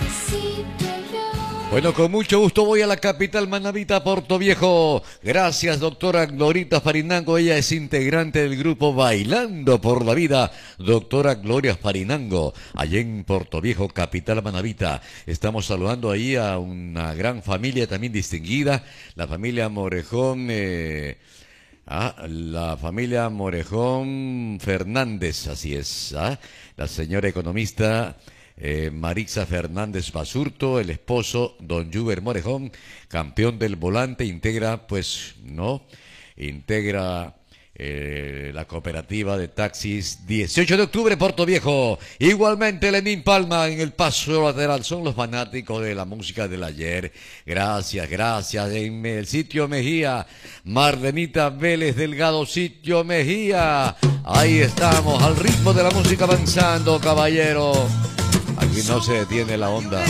Bueno, con mucho gusto voy a la capital manabita, Portoviejo. Gracias, doctora Glorita Farinango. Ella es integrante del grupo Bailando por la Vida. Doctora Gloria Farinango, allá en Portoviejo, capital manabita. Estamos saludando ahí a una gran familia también distinguida, la familia Morejón. La familia Morejón Fernández, así es. La señora economista Marixa Fernández Basurto, el esposo don Juber Morejón, campeón del volante, integra la cooperativa de taxis 18 de octubre, Portoviejo. Igualmente Lenín Palma en el paso lateral. Son los fanáticos de la música del ayer. Gracias, gracias. En el sitio Mejía, Marlenita Vélez Delgado, sitio Mejía. Ahí estamos, al ritmo de la música avanzando, caballero. Aquí no se detiene la onda.